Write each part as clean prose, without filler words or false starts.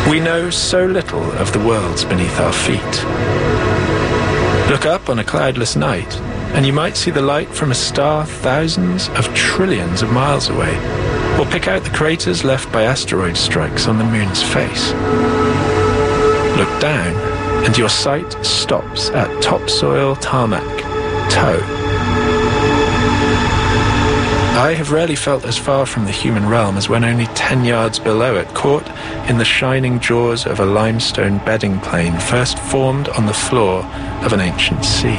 We know so little of the worlds beneath our feet. Look up on a cloudless night, and you might see the light from a star thousands of trillions of miles away, or pick out the craters left by asteroid strikes on the moon's face. Look down, and your sight stops at topsoil tarmac, toe. I have rarely felt as far from the human realm as when only 10 yards below it, caught in the shining jaws of a limestone bedding plane first formed on the floor of an ancient sea.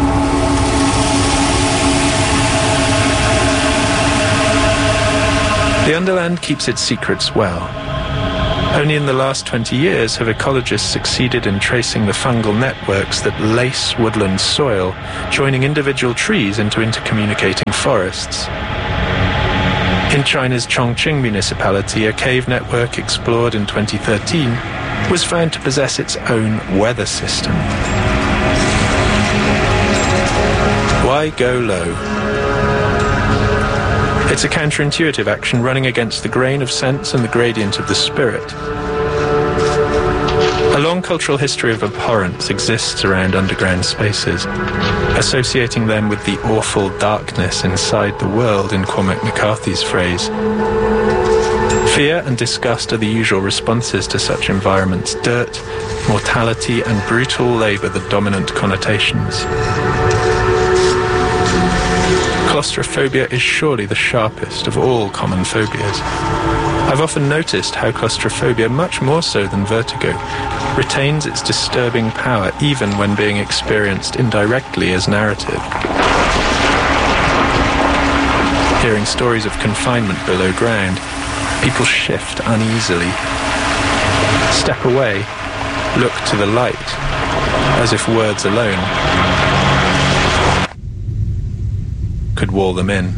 The Underland keeps its secrets well. Only in the last 20 years have ecologists succeeded in tracing the fungal networks that lace woodland soil, joining individual trees into intercommunicating forests. In China's Chongqing municipality, a cave network explored in 2013 was found to possess its own weather system. Why go low? It's a counterintuitive action running against the grain of sense and the gradient of the spirit. A long cultural history of abhorrence exists around underground spaces, associating them with the awful darkness inside the world, in Cormac McCarthy's phrase. Fear and disgust are the usual responses to such environments. Dirt, mortality, and brutal labour the dominant connotations. Claustrophobia is surely the sharpest of all common phobias. I've often noticed how claustrophobia, much more so than vertigo, retains its disturbing power even when being experienced indirectly as narrative. Hearing stories of confinement below ground, people shift uneasily, step away, look to the light, as if words alone could wall them in.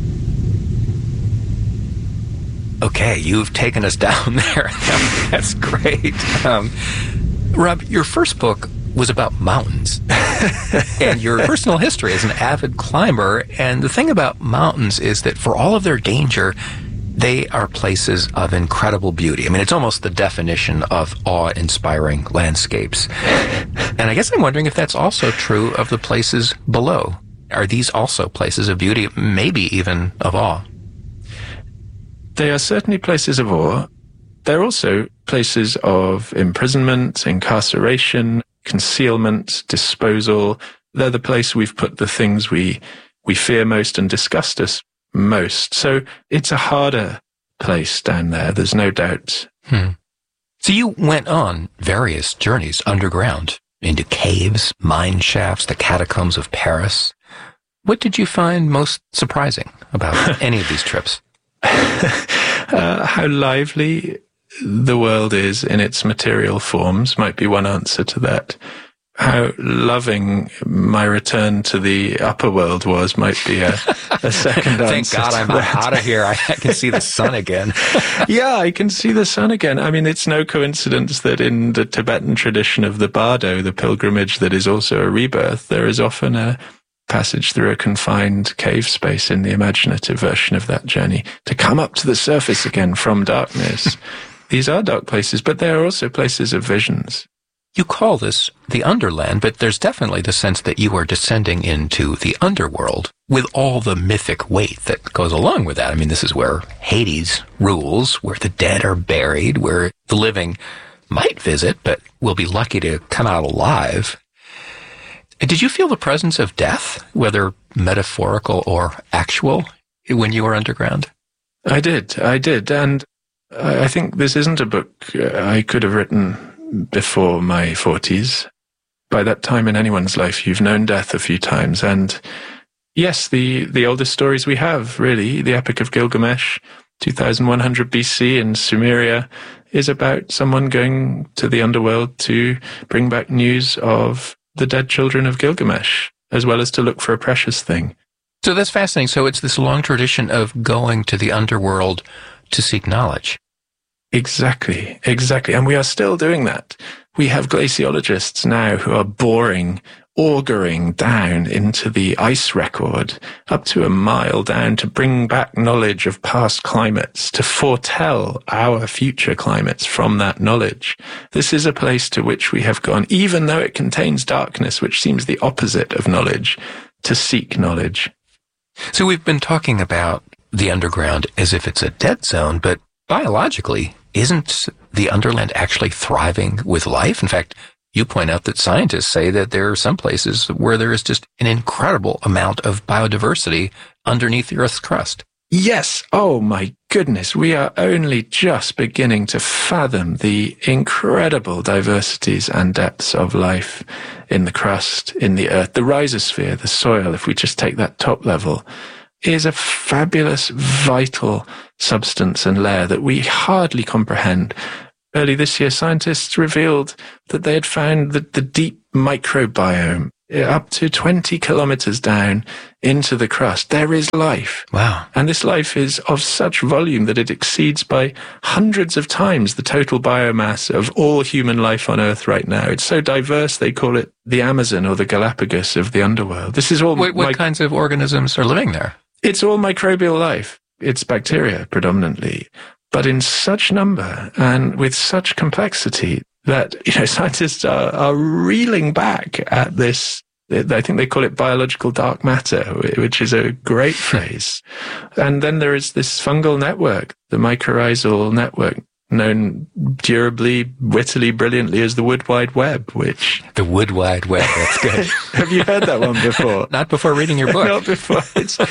Okay, you've taken us down there. That's great. Rob, your first book was about mountains and your personal history as an avid climber. And the thing about mountains is that for all of their danger, they are places of incredible beauty. I mean, it's almost the definition of awe-inspiring landscapes. And I guess I'm wondering if that's also true of the places below. Are these also places of beauty, maybe even of awe? They are certainly places of awe. They're also places of imprisonment, incarceration, concealment, disposal. They're the place we've put the things we fear most and disgust us most. So it's a harder place down there, there's no doubt. So you went on various journeys underground, into caves, mine shafts, the catacombs of Paris. What did you find most surprising about any of these trips? How lively the world is in its material forms might be one answer to that. How loving my return to the upper world was might be a second answer. Thank God I'm out of here. I can see the sun again. Yeah, I can see the sun again. I mean, it's no coincidence that in the Tibetan tradition of the Bardo, the pilgrimage that is also a rebirth, there is often a passage through a confined cave space in the imaginative version of that journey to come up to the surface again from darkness. These are dark places, but they are also places of visions. You call this the Underland, but there's definitely the sense that you are descending into the underworld with all the mythic weight that goes along with that. I mean, this is where Hades rules, where the dead are buried, where the living might visit, but will be lucky to come out alive. Did you feel the presence of death, whether metaphorical or actual, when you were underground? I did. And I think this isn't a book I could have written before my 40s. By that time in anyone's life, you've known death a few times. And yes, the oldest stories we have, really, the Epic of Gilgamesh, 2100 BC in Sumeria, is about someone going to the underworld to bring back news of the dead children of Gilgamesh, as well as to look for a precious thing. So that's fascinating. So it's this long tradition of going to the underworld to seek knowledge. Exactly. And we are still doing that. We have glaciologists now who are boring auguring down into the ice record, up to a mile down, to bring back knowledge of past climates, to foretell our future climates from that knowledge. This is a place to which we have gone, even though it contains darkness, which seems the opposite of knowledge, to seek knowledge. So we've been talking about the underground as if it's a dead zone, but biologically, isn't the underland actually thriving with life? In fact, you point out that scientists say that there are some places where there is just an incredible amount of biodiversity underneath the Earth's crust. Yes. Oh, my goodness. We are only just beginning to fathom the incredible diversities and depths of life in the crust, in the Earth. The rhizosphere, the soil, if we just take that top level, is a fabulous, vital substance and layer that we hardly comprehend. Early this year, scientists revealed that they had found that the deep microbiome, up to 20 kilometers down into the crust, there is life. Wow. And this life is of such volume that it exceeds by hundreds of times the total biomass of all human life on Earth right now. It's so diverse, they call it the Amazon or the Galapagos of the underworld. This is all... What kinds of organisms are living there? It's all microbial life. It's bacteria predominantly, but in such number and with such complexity that, scientists are reeling back at this. I think they call it biological dark matter, which is a great phrase. And then there is this fungal network, the mycorrhizal network, known durably, wittily, brilliantly as the Wood Wide Web, which... The Wood Wide Web, that's good. Have you heard that one before? Not before reading your book. Not before.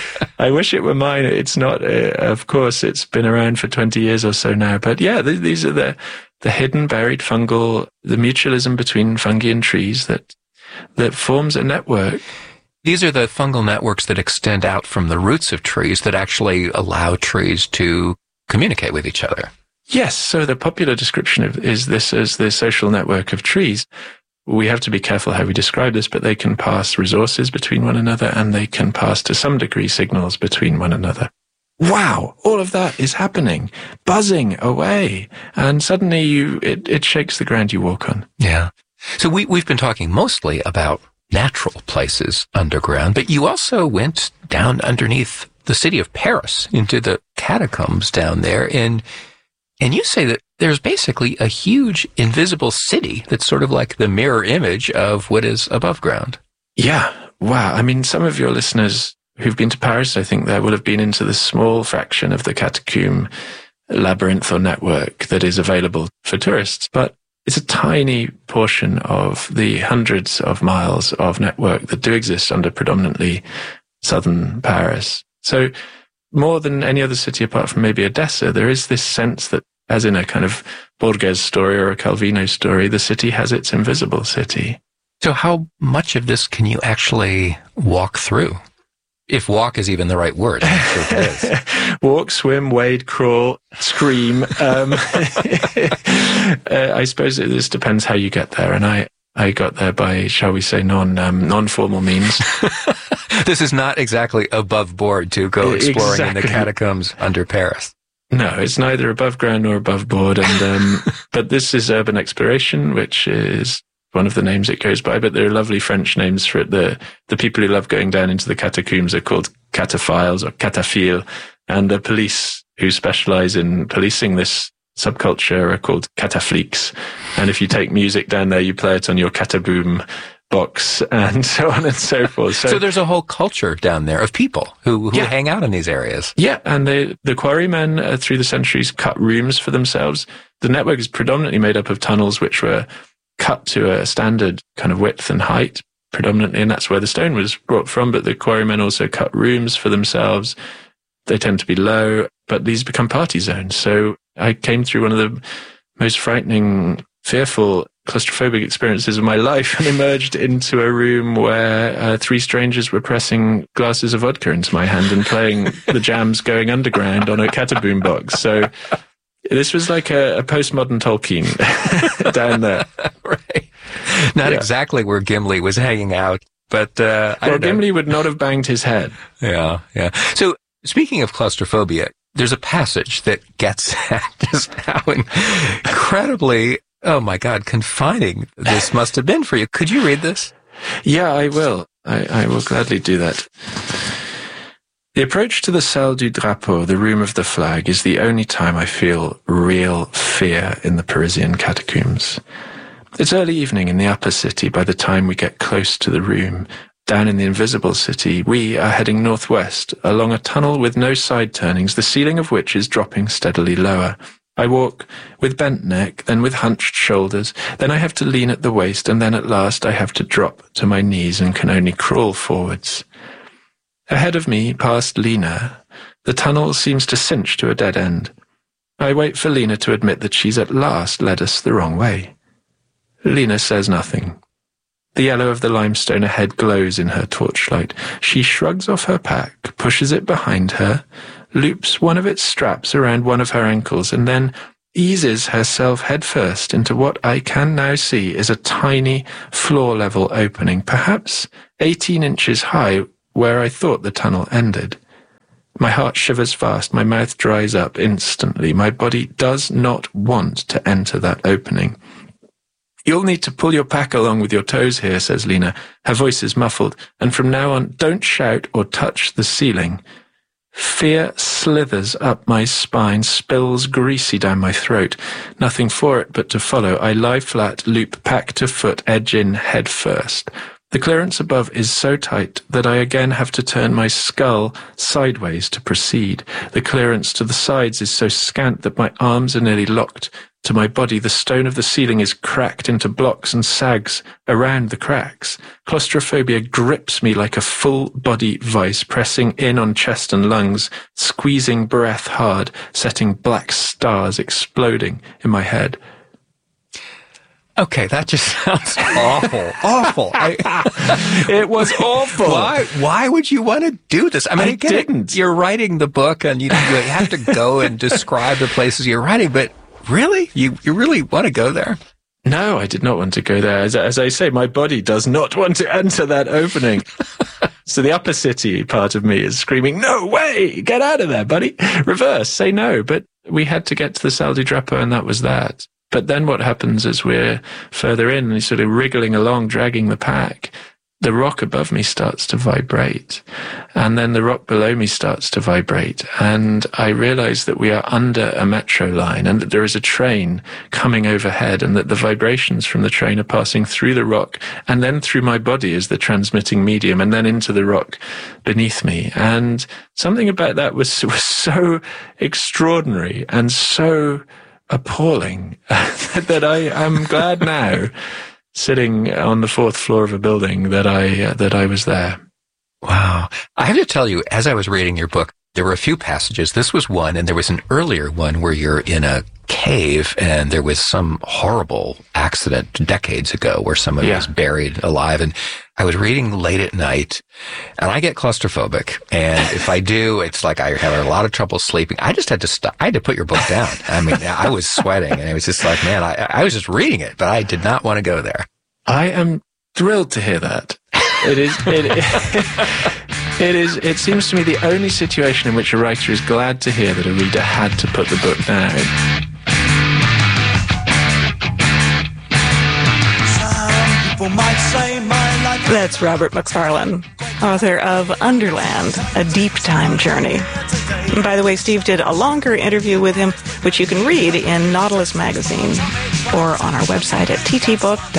I wish it were mine. It's not. Of course, it's been around for 20 years or so now. But yeah, these are the hidden, buried fungal, the mutualism between fungi and trees that forms a network. These are the fungal networks that extend out from the roots of trees that actually allow trees to communicate with each other. Yes. So the popular description is this as the social network of trees. We have to be careful how we describe this, but they can pass resources between one another, and they can pass to some degree signals between one another. Wow, all of that is happening, buzzing away, and suddenly it shakes the ground you walk on. Yeah. So we've been talking mostly about natural places underground, but you also went down underneath the city of Paris into the catacombs down there, and you say that there's basically a huge invisible city that's sort of like the mirror image of what is above ground. Yeah. Wow. I mean, some of your listeners who've been to Paris, I think there will have been into the small fraction of the catacomb labyrinth or network that is available for tourists. But it's a tiny portion of the hundreds of miles of network that do exist under predominantly southern Paris. So more than any other city apart from maybe Odessa, there is this sense that, as in a kind of Borges story or a Calvino story, the city has its invisible city. So how much of this can you actually walk through? If walk is even the right word. I'm sure it is. Walk, swim, wade, crawl, scream. I suppose this depends how you get there. And I got there by, shall we say, non-formal means. This is not exactly above board to go exploring in the catacombs under Paris. No, it's neither above ground nor above board. And but this is urban exploration, which is one of the names it goes by. But there are lovely French names for it. The people who love going down into the catacombs are called cataphiles or cataphiles, and the police who specialize in policing this subculture are called catafliques. And if you take music down there, you play it on your cataboom box and so on and so forth. So there's a whole culture down there of people who hang out in these areas. Yeah, and the quarrymen through the centuries cut rooms for themselves. The network is predominantly made up of tunnels which were cut to a standard kind of width and height predominantly, and that's where the stone was brought from. But the quarrymen also cut rooms for themselves. They tend to be low, but these become party zones. So I came through one of the most frightening, fearful, claustrophobic experiences of my life and emerged into a room where three strangers were pressing glasses of vodka into my hand and playing the jams going underground on a cataboom box. So this was like a postmodern Tolkien down there. Right. Not exactly where Gimli was hanging out, but Gimli would not have banged his head. Yeah, yeah. So speaking of claustrophobia, there's a passage that gets at just how incredibly, oh my God, confining this must have been for you. Could you read this? Yeah, I will. I will gladly do that. The approach to the Salle du Drapeau, the room of the flag, is the only time I feel real fear in the Parisian catacombs. It's early evening in the upper city by the time we get close to the room. Down in the invisible city, we are heading northwest, along a tunnel with no side turnings, the ceiling of which is dropping steadily lower. I walk with bent neck, then with hunched shoulders, then I have to lean at the waist, and then at last I have to drop to my knees and can only crawl forwards. Ahead of me, past Lena, the tunnel seems to cinch to a dead end. I wait for Lena to admit that she's at last led us the wrong way. Lena says nothing. The yellow of the limestone ahead glows in her torchlight. She shrugs off her pack, pushes it behind her, loops one of its straps around one of her ankles, and then eases herself headfirst into what I can now see is a tiny floor-level opening, perhaps 18 inches high, where I thought the tunnel ended. My heart shivers fast, my mouth dries up instantly. My body does not want to enter that opening. "You'll need to pull your pack along with your toes here," says Lena. Her voice is muffled, and from now on, don't shout or touch the ceiling. Fear slithers up my spine, spills greasy down my throat. Nothing for it but to follow. I lie flat, loop pack to foot, edge in head first. The clearance above is so tight that I again have to turn my skull sideways to proceed. The clearance to the sides is so scant that my arms are nearly locked to my body. The stone of the ceiling is cracked into blocks and sags around the cracks. Claustrophobia grips me like a full-body vice, pressing in on chest and lungs, squeezing breath hard, setting black stars exploding in my head. Okay, that just sounds awful. Awful. It was awful. Why would you want to do this? I mean, I didn't. You're writing the book and you have to go and describe the places you're writing, but really? You really want to go there? No, I did not want to go there. As I say, my body does not want to enter that opening. So the upper city part of me is screaming, "No way! Get out of there, buddy! Reverse, say no." But we had to get to the Salle du Drapeau, and that was that. But then what happens as we're further in and sort of wriggling along, dragging the pack, the rock above me starts to vibrate. And then the rock below me starts to vibrate. And I realize that we are under a metro line and that there is a train coming overhead and that the vibrations from the train are passing through the rock and then through my body as the transmitting medium and then into the rock beneath me. And something about that was so extraordinary and so appalling that I am glad now, sitting on the fourth floor of a building, that I was there. Wow. I have to tell you, as I was reading your book, there were a few passages. This was one, and there was an earlier one where you're in a cave and there was some horrible accident decades ago where somebody was buried alive. And I was reading late at night and I get claustrophobic. And if I do, it's like I have a lot of trouble sleeping. I just had to stop. I had to put your book down. I mean, I was sweating and it was just like, man, I was just reading it, but I did not want to go there. I am thrilled to hear that. It seems to me the only situation in which a writer is glad to hear that a reader had to put the book down. That's Robert Macfarlane, author of Underland, A Deep Time Journey. And by the way, Steve did a longer interview with him, which you can read in Nautilus Magazine or on our website at ttbook.com.